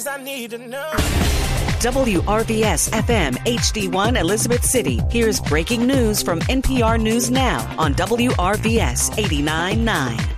I need to know. WRVS FM HD1 Elizabeth City. Here's breaking news from NPR News Now on WRVS 89.9.